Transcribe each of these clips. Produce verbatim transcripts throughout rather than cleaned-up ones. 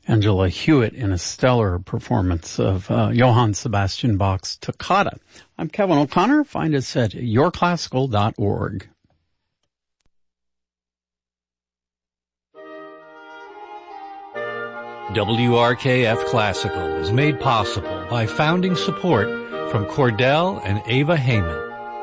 Angela Hewitt in a stellar performance of uh, Johann Sebastian Bach's Toccata. I'm Kevin O'Connor. Find us at your classical dot org. W R K F Classical is made possible by founding support from Cordell and Ava Heyman.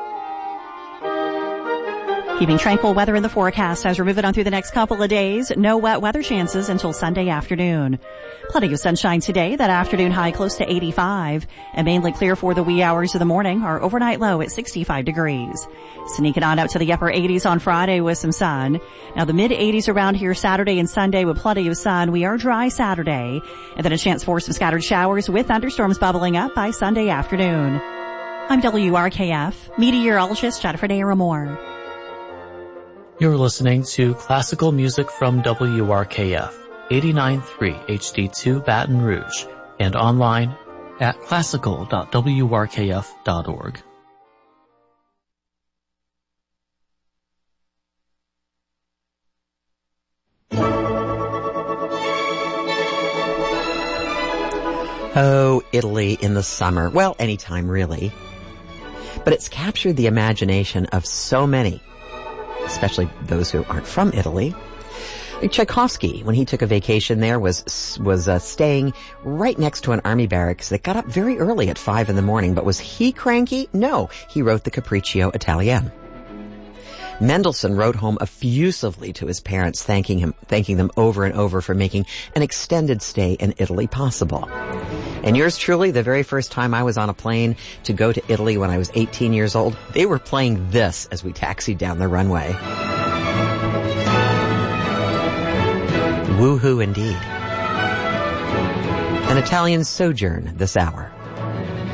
Keeping tranquil weather in the forecast as we're moving on through the next couple of days. No wet weather chances until Sunday afternoon. Plenty of sunshine today. That afternoon high close to eighty-five. And mainly clear for the wee hours of the morning. Our overnight low at sixty-five degrees. Sneaking on up to the upper eighties on Friday with some sun. Now the mid eighties around here Saturday and Sunday with plenty of sun. We are dry Saturday. And then a chance for some scattered showers with thunderstorms bubbling up by Sunday afternoon. I'm W R K F meteorologist Jennifer Naramore. You're listening to classical music from W R K F, eighty-nine point three H D two Baton Rouge, and online at classical dot w r k f dot org. Oh, Italy in the summer. Well, anytime really. But it's captured the imagination of so many, especially those who aren't from Italy. Tchaikovsky, when he took a vacation there, was was uh, staying right next to an army barracks that got up very early at five in the morning. But was he cranky? No, he wrote the Capriccio Italienne. Mendelssohn wrote home effusively to his parents, thanking him, thanking them over and over for making an extended stay in Italy possible. And yours truly, the very first time I was on a plane to go to Italy when I was eighteen years old, they were playing this as we taxied down the runway. Woohoo indeed. An Italian sojourn this hour.